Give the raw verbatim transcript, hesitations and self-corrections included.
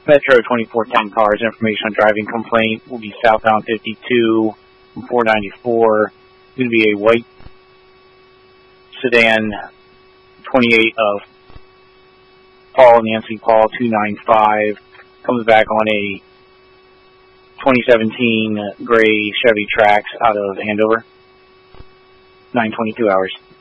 Metro twenty-four ten cars, information on driving complaint will be southbound fifty-two from four ninety-four. It's going to be a white sedan, twenty-eight of Paul Nancy Paul two ninety-five. Comes back on a twenty seventeen gray Chevy Trax out of Andover. nine twenty-two hours.